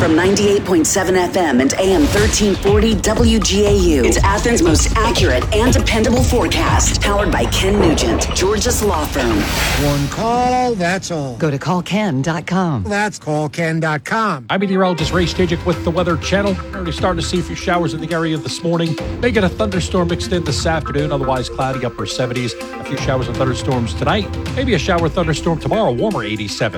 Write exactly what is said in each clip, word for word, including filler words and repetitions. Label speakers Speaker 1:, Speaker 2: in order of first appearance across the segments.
Speaker 1: From ninety-eight point seven F M and A M thirteen forty W G A U. It's Athens' most accurate and dependable forecast. Powered by Ken Nugent, Georgia's law firm.
Speaker 2: One call, that's all.
Speaker 3: Go to call ken dot com.
Speaker 2: That's call ken dot com.
Speaker 4: I'm meteorologist Ray Stajic with the Weather Channel. Already starting to see a few showers in the area this morning. May get a thunderstorm mixed in this afternoon, otherwise cloudy, upper seventies. A few showers and thunderstorms tonight. Maybe a shower thunderstorm tomorrow, warmer eighty-seven.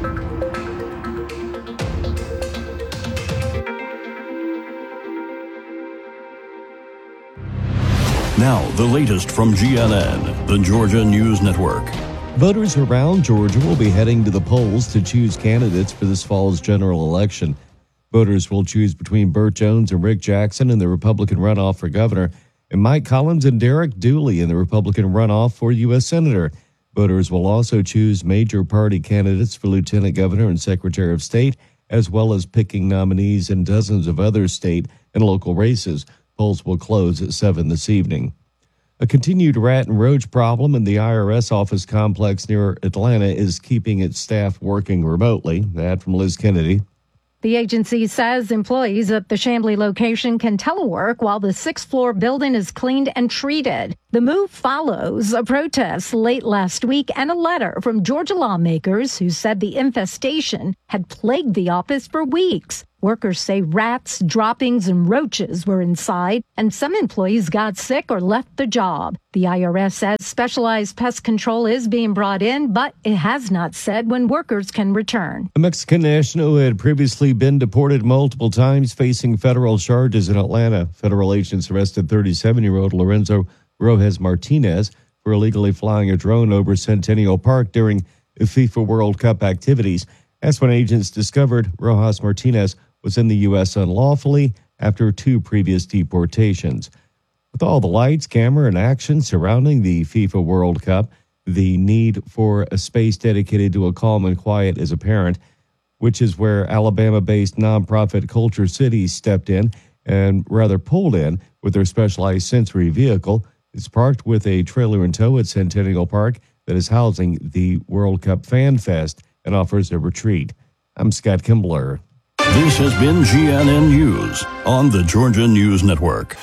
Speaker 5: Now, the latest from G N N, the Georgia News Network.
Speaker 6: Voters around Georgia will be heading to the polls to choose candidates for this fall's general election. Voters will choose between Burt Jones and Rick Jackson in the Republican runoff for governor, and Mike Collins and Derek Dooley in the Republican runoff for U S Senator. Voters will also choose major party candidates for lieutenant governor and secretary of state, as well as picking nominees in dozens of other state and local races. Polls will close at seven this evening. A continued rat and roach problem in the I R S office complex near Atlanta is keeping its staff working remotely. That from Liz Kennedy.
Speaker 7: The agency says employees at the Chamblee location can telework while the sixth floor building is cleaned and treated. The move follows a protest late last week and a letter from Georgia lawmakers who said the infestation had plagued the office for weeks. Workers say rats, droppings, and roaches were inside, and some employees got sick or left the job. The I R S says specialized pest control is being brought in, but it has not said when workers can return.
Speaker 6: A Mexican national who had previously been deported multiple times facing federal charges in Atlanta. Federal agents arrested thirty-seven-year-old Lorenzo Rojas Martinez for illegally flying a drone over Centennial Park during FIFA World Cup activities. That's when agents discovered Rojas Martinez was in the U S unlawfully after two previous deportations. With all the lights, camera, and action surrounding the FIFA World Cup, the need for a space dedicated to a calm and quiet is apparent, which is where Alabama-based nonprofit Culture City stepped in and rather pulled in with their specialized sensory vehicle. It's parked with a trailer in tow at Centennial Park that is housing the World Cup Fan Fest and offers a retreat. I'm Scott Kimbler.
Speaker 5: This has been G N N News on the Georgia News Network.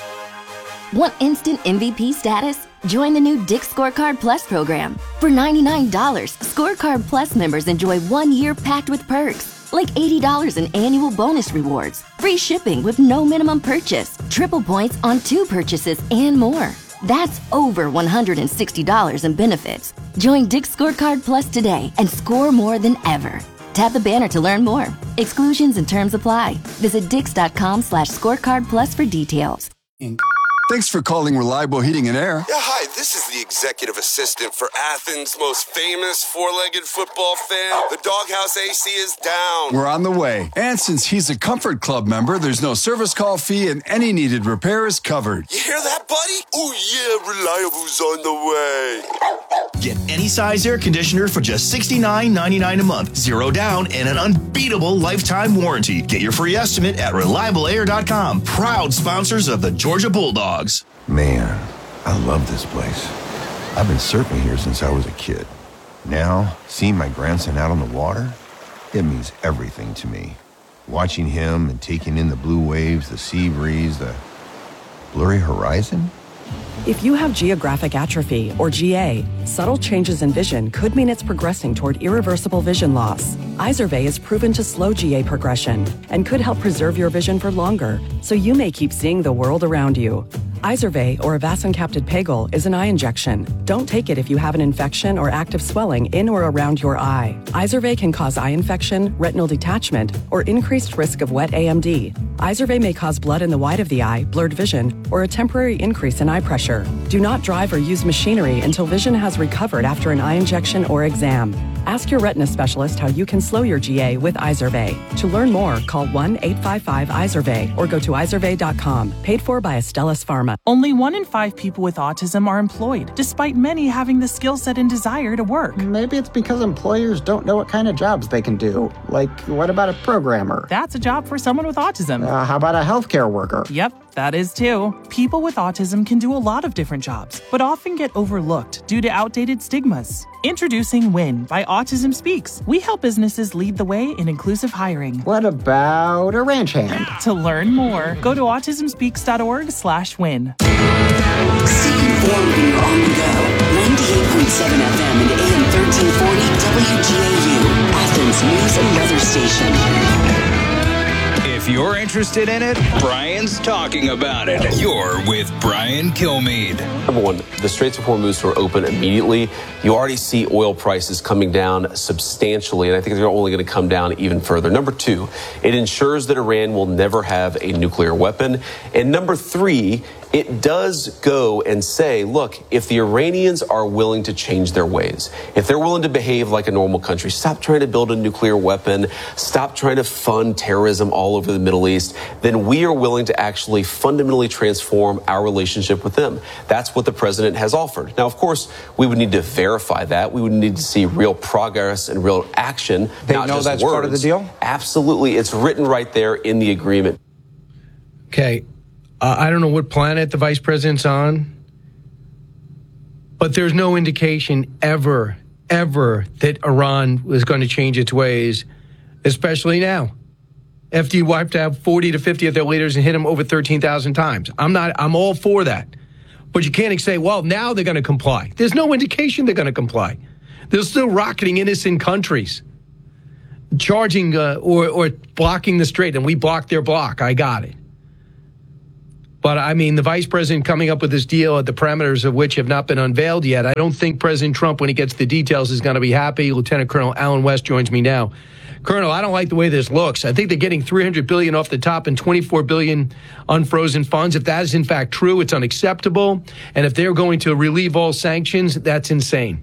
Speaker 8: Want instant M V P status? Join the new Dick's Scorecard Plus program. For ninety-nine dollars, Scorecard Plus members enjoy one year packed with perks, like eighty dollars in annual bonus rewards, free shipping with no minimum purchase, triple points on two purchases, and more. That's over one hundred sixty dollars in benefits. Join Dick's Scorecard Plus today and score more than ever. Tap the banner to learn more. Exclusions and terms apply. Visit dix.com slash scorecard plus for details.
Speaker 9: Thanks for calling Reliable Heating and Air.
Speaker 10: Yeah, hi, this is the executive assistant for Athens' most famous four-legged football fan. The Doghouse A C is down.
Speaker 9: We're on the way. And since he's a Comfort Club member, there's no service call fee and any needed repair is covered.
Speaker 10: You hear that, buddy? Oh, yeah, Reliable's on the way.
Speaker 11: Get any size air conditioner for just sixty-nine ninety-nine a month, zero down, and an unbeatable lifetime warranty. Get your free estimate at reliable air dot com. Proud sponsors of the Georgia Bulldogs.
Speaker 12: Man, I love this place. I've been surfing here since I was a kid. Now, seeing my grandson out on the water, it means everything to me. Watching him and taking in the blue waves, the sea breeze, the blurry horizon.
Speaker 13: If you have geographic atrophy, or G A, subtle changes in vision could mean it's progressing toward irreversible vision loss. Izervay is proven to slow G A progression and could help preserve your vision for longer, so you may keep seeing the world around you. Izervay, or avacincaptad pegol, is an eye injection. Don't take it if you have an infection or active swelling in or around your eye. Izervay can cause eye infection, retinal detachment, or increased risk of wet A M D. Izervay may cause blood in the white of the eye, blurred vision, or a temporary increase in eye pressure. Do not drive or use machinery until vision has recovered after an eye injection or exam. Ask your retina specialist how you can slow your G A with Izervay. To learn more, call one eight five five Izervay or go to izervay dot com. Paid for by Astellas Pharma.
Speaker 14: Only one in five people with autism are employed, despite many having the skill set and desire to work.
Speaker 15: Maybe it's because employers don't know what kind of jobs they can do. Like, what about a programmer?
Speaker 14: That's a job for someone with autism.
Speaker 15: Uh, how about a healthcare worker?
Speaker 14: Yep. That is too. People with autism can do a lot of different jobs, but often get overlooked due to outdated stigmas. Introducing WIN by Autism Speaks. We help businesses lead the way in inclusive hiring.
Speaker 15: What about a ranch hand?
Speaker 14: To learn more, go to autism speaks dot org slash win.
Speaker 1: Stay informed when you're on the go. ninety-eight point seven F M and A M thirteen forty W G A U, Athens News and Weather Station.
Speaker 3: If you're interested in it, Brian's talking about it. You're with Brian Kilmeade.
Speaker 16: Number one, the Straits of Hormuz were open immediately. You already see oil prices coming down substantially, and I think they're only going to come down even further. Number two, it ensures that Iran will never have a nuclear weapon. And number three, it does go and say, look, if the Iranians are willing to change their ways, if they're willing to behave like a normal country, stop trying to build a nuclear weapon, stop trying to fund terrorism all over the Middle East, then we are willing to actually fundamentally transform our relationship with them. That's what the president has offered. Now, of course, we would need to verify that. We would need to see real progress and real action.
Speaker 17: They
Speaker 16: not
Speaker 17: know
Speaker 16: just
Speaker 17: that's
Speaker 16: words.
Speaker 17: part of the deal?
Speaker 16: Absolutely. It's written right there in the agreement.
Speaker 18: Okay. Uh, I don't know what planet the vice president's on, but there's no indication ever, ever that Iran was going to change its ways, especially now. After you wiped out forty to fifty of their leaders and hit them over thirteen thousand times. I'm not, I'm all for that. But you can't say, well, now they're going to comply. There's no indication they're going to comply. They're still rocketing innocent countries, charging uh, or, or blocking the strait, and we blocked their block. I got it. But, I mean, the vice president coming up with this deal at the parameters of which have not been unveiled yet, I don't think President Trump, when he gets the details, is going to be happy. Lieutenant Colonel Alan West joins me now. Colonel, I don't like the way this looks. I think they're getting three hundred billion dollars off the top and twenty-four billion dollars unfrozen funds. If that is, in fact, true, it's unacceptable. And if they're going to relieve all sanctions, that's insane.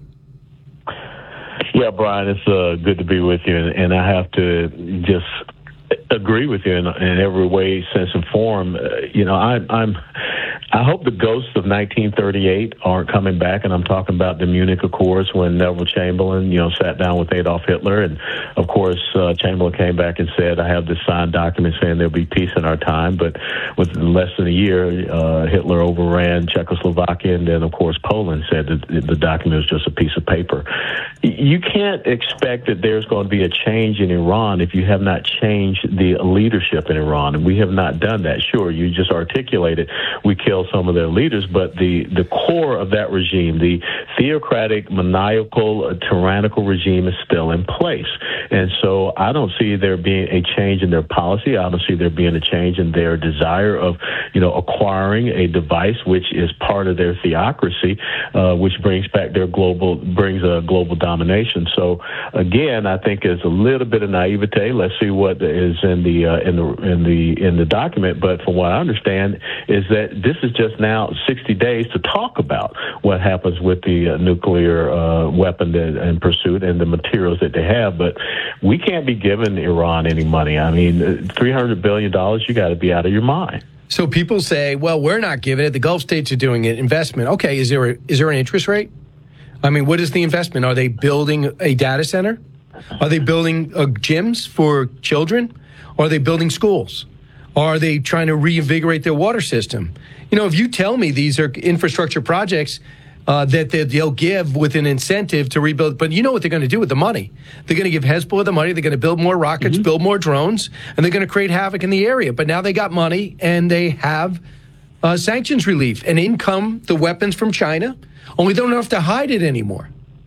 Speaker 19: Yeah, Brian, it's uh, good to be with you. And, and I have to just agree with you in, in every way, sense, and form. Uh, you know, I, I'm. I hope the ghosts of nineteen thirty-eight aren't coming back, and I'm talking about the Munich Accords when Neville Chamberlain, you know, sat down with Adolf Hitler, and of course uh, Chamberlain came back and said, "I have this signed document saying there'll be peace in our time." But within less than a year, uh, Hitler overran Czechoslovakia, and then of course Poland said that the document was just a piece of paper. You can't expect that there's going to be a change in Iran if you have not changed the leadership in Iran, and we have not done that. Sure, you just articulated we killed some of their leaders, but the, the core of that regime, the theocratic, maniacal, uh, tyrannical regime is still in place. And so I don't see there being a change in their policy. I don't see there being a change in their desire of, you know, acquiring a device which is part of their theocracy, uh, which brings back their global, brings a global domination. So again, I think it's a little bit of naivete. Let's see what is in the, uh, in the, in the, in the document. But from what I understand is that this is just now sixty days to talk about what happens with the uh, nuclear uh, weapon that, and pursuit and the materials that they have. But we can't be giving Iran any money. I mean, three hundred billion dollars, you got to be out of your mind.
Speaker 18: So people say, well, we're not giving it. The Gulf states are doing it. Investment. Okay, is there a, is there an interest rate? I mean, what is the investment? Are they building a data center? Are they building uh, gyms for children? Are they building schools? Are they trying to reinvigorate their water system? You know, if you tell me these are infrastructure projects uh, that they'll give with an incentive to rebuild, but you know what they're going to do with the money? They're going to give Hezbollah the money. They're going to build more rockets, mm-hmm. build more drones, and they're going to create havoc in the area. But now they got money, and they have uh, sanctions relief. And in come the weapons from China, only they don't have to hide it anymore.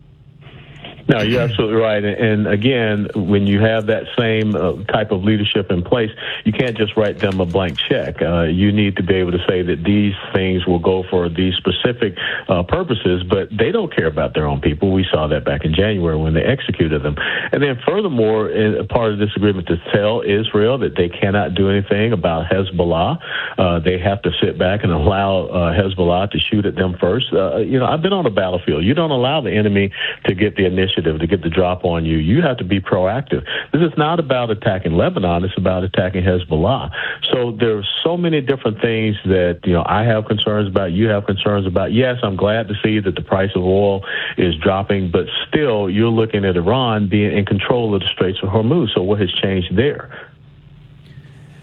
Speaker 19: No, you're absolutely right. And again, when you have that same uh, type of leadership in place, you can't just write them a blank check. Uh, you need to be able to say that these things will go for these specific uh, purposes, but they don't care about their own people. We saw that back in January when they executed them. And then furthermore, in, part of this agreement to tell Israel that they cannot do anything about Hezbollah. Uh, they have to sit back and allow uh, Hezbollah to shoot at them first. Uh, you know, I've been on a battlefield. You don't allow the enemy to get the initiative to get the drop on you. You have to be proactive. This is not about attacking Lebanon. It's about attacking Hezbollah. So there's so many different things that, you know, I have concerns about, you have concerns about. Yes, I'm glad to see that the price of oil is dropping, but still you're looking at Iran being in control of the Straits of Hormuz. So what has changed there?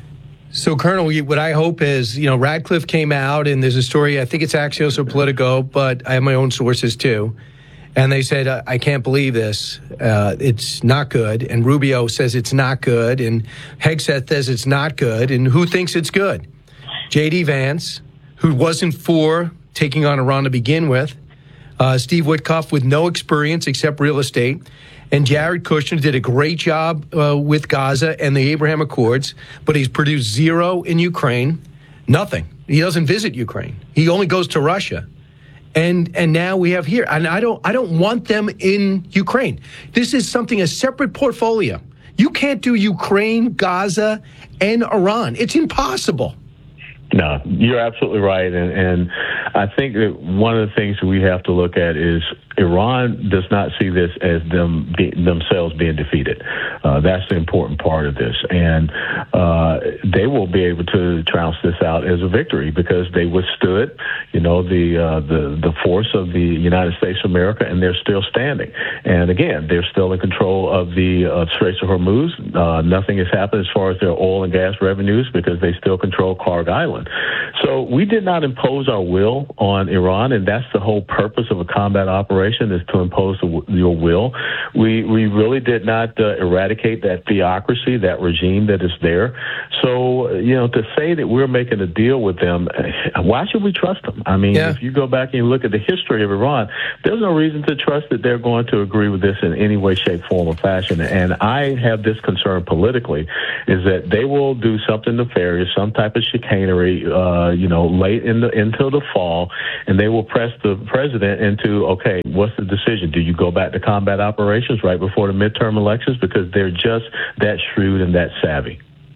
Speaker 18: So, Colonel, what I hope is, you know, Radcliffe came out, and there's a story, I think it's Axios or Politico, but I have my own sources too. And they said, I can't believe this. Uh, it's not good. And Rubio says it's not good. And Hegseth says it's not good. And who thinks it's good? J D Vance, who wasn't for taking on Iran to begin with. Uh, Steve Witkoff with no experience except real estate. And Jared Kushner did a great job uh, with Gaza and the Abraham Accords, but he's produced zero in Ukraine, nothing. He doesn't visit Ukraine. He only goes to Russia. And and now we have here, and I don't I don't want them in Ukraine. This is something, a separate portfolio. You can't do Ukraine, Gaza, and Iran. It's impossible.
Speaker 19: No, you're absolutely right. And, and I think that one of the things we have to look at is Iran does not see this as them be, themselves being defeated. Uh, that's the important part of this. And uh, they will be able to trounce this out as a victory because they withstood, you know, the, uh, the, the force of the United States of America, and they're still standing. And again, they're still in control of the uh, Straits of Hormuz. Uh, nothing has happened as far as their oil and gas revenues because they still control Karg Island. So we did not impose our will on Iran, and that's the whole purpose of a combat operation, is to impose the, your will. We we really did not uh, eradicate that theocracy, that regime that is there. So, you know, to say that we're making a deal with them, why should we trust them? I mean, yeah. If you go back and look at the history of Iran, there's no reason to trust that they're going to agree with this in any way, shape, form, or fashion. And I have this concern politically, is that they will do something nefarious, some type of chicanery, uh, you know, late in the into the fall, and they will press the president into, okay, what's the decision? Do you go back to combat operations right before the midterm elections? Because they're just that shrewd and that savvy.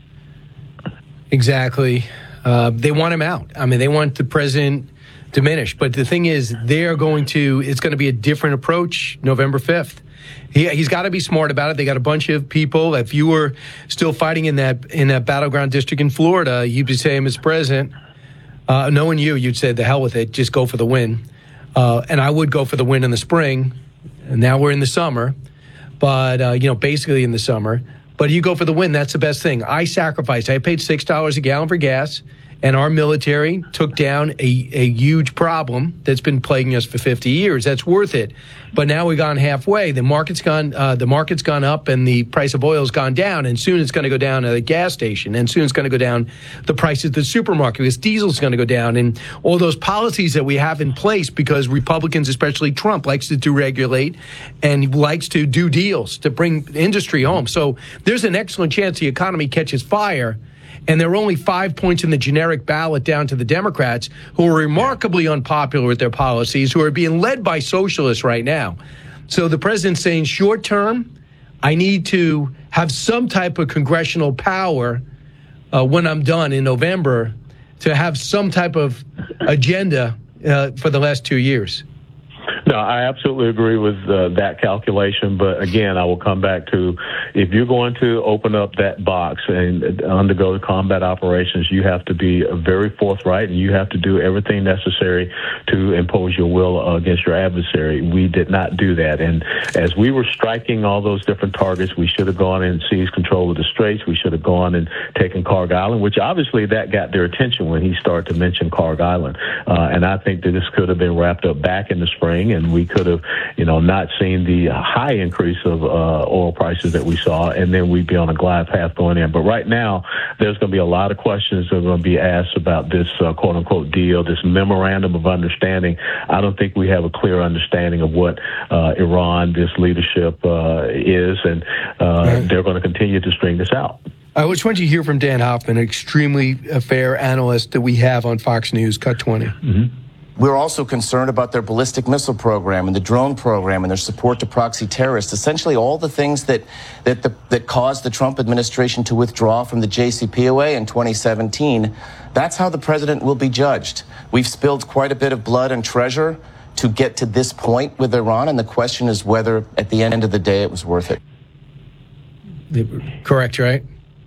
Speaker 18: Exactly. Uh, they want him out. I mean, they want the president diminished. But the thing is, they're going to, it's going to be a different approach November fifth. He, he's got to be smart about it. They got a bunch of people. If you were still fighting in that in that battleground district in Florida, you'd be saying, Mister President, uh, knowing you, you'd say, the hell with it, just go for the win. Uh, and I would go for the win in the spring. And now we're in the summer. But, uh, you know, basically in the summer. But you go for the win. That's the best thing. I sacrificed. I paid six dollars a gallon for gas. And our military took down a, a huge problem that's been plaguing us for fifty years. That's worth it. But now we've gone halfway. The market's gone. Uh, the market's gone up, and the price of oil's gone down. And soon it's going to go down at the gas station. And soon it's going to go down the price at the supermarket because diesel's going to go down. And all those policies that we have in place, because Republicans, especially Trump, likes to deregulate and likes to do deals to bring industry home. So there's an excellent chance the economy catches fire. And there are only five points in the generic ballot down to the Democrats, who are remarkably unpopular with their policies, who are being led by socialists right now. So the president's saying, short term, I need to have some type of congressional power uh, when I'm done in November to have some type of agenda uh, for the last two years.
Speaker 19: No, I absolutely agree with uh, that calculation. But again, I will come back to, if you're going to open up that box and undergo the combat operations, you have to be very forthright, and you have to do everything necessary to impose your will against your adversary. We did not do that. And as we were striking all those different targets, we should have gone and seized control of the Straits. We should have gone and taken Karg Island, which obviously that got their attention when he started to mention Karg Island. Uh, and I think that this could have been wrapped up back in the spring, and we could have, you know, not seen the high increase of uh, oil prices that we saw, and then we'd be on a glide path going in. But right now, there's going to be a lot of questions that are going to be asked about this uh, quote-unquote deal, this memorandum of understanding. I don't think we have a clear understanding of what uh, Iran, this leadership uh, is, and uh, right. They're going to continue to string this out.
Speaker 18: I just want you to hear from Dan Hoffman, an extremely fair analyst that we have on Fox News, Cut twenty.
Speaker 19: Mm-hmm.
Speaker 17: We're also concerned about their ballistic missile program and the drone program and their support to proxy terrorists, essentially all the things that that, the, that caused the Trump administration to withdraw from the J C P O A in twenty seventeen. That's how the president will be judged. We've spilled quite a bit of blood and treasure to get to this point with Iran, and the question is whether, at the end of the day, it was worth it.
Speaker 18: Correct, right?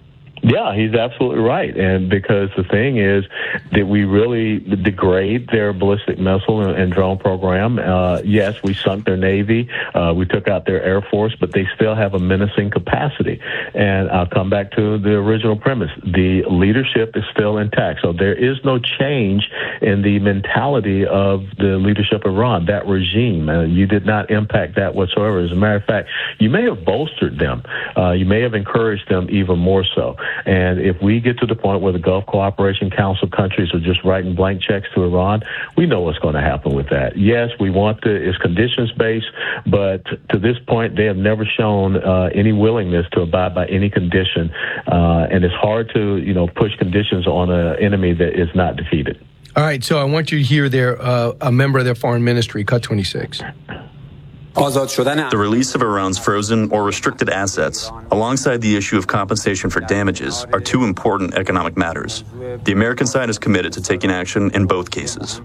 Speaker 19: Yeah, he's absolutely right. And because the thing is that we really degrade their ballistic missile and, and drone program. Uh, yes, we sunk their Navy. Uh, we took out their Air Force, but they still have a menacing capacity. And I'll come back to the original premise. The leadership is still intact. So there is no change in the mentality of the leadership of Iran, that regime. Uh, you did not impact that whatsoever. As a matter of fact, you may have bolstered them. Uh, you may have encouraged them even more so. And if we get to the point where the Gulf Cooperation Council countries are just writing blank checks to Iran, we know what's going to happen with that. Yes, we want the, it's conditions-based, but to this point, they have never shown uh, any willingness to abide by any condition. Uh, and it's hard to, you know, push conditions on an enemy that is not defeated.
Speaker 18: All right, so I want you to hear their, uh, a member of their foreign ministry, Cut twenty-six.
Speaker 20: The release of Iran's frozen or restricted assets, alongside the issue of compensation for damages, are two important economic matters. The American side is committed to taking action in both cases.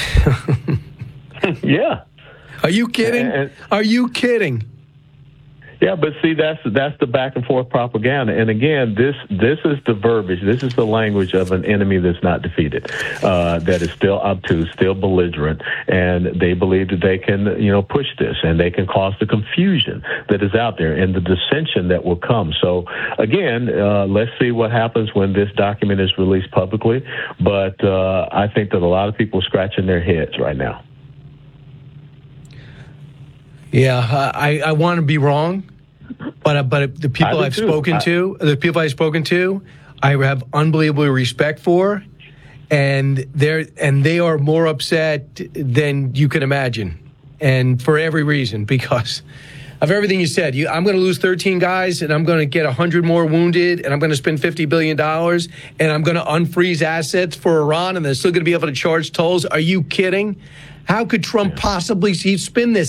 Speaker 19: Yeah.
Speaker 18: Are you kidding?
Speaker 19: And,
Speaker 18: Are you kidding?
Speaker 19: Yeah, but see, that's that's the back and forth propaganda. And again, this this is the verbiage, this is the language of an enemy that's not defeated, uh, that is still obtuse, still belligerent, and they believe that they can, you know, push this and they can cause the confusion that is out there and the dissension that will come. So again, uh, let's see what happens when this document is released publicly. But uh, I think that a lot of people are scratching their heads right now.
Speaker 18: Yeah, uh, I, I want to be wrong, but uh, but the people I've too. spoken I, to, the people I've spoken to, I have unbelievable respect for, and they're and they are more upset than you can imagine, and for every reason, because of everything you said. You, I'm going to lose thirteen guys, and I'm going to get one hundred more wounded, and I'm going to spend fifty billion dollars, and I'm going to unfreeze assets for Iran, and they're still going to be able to charge tolls. Are you kidding? How could Trump possibly spin this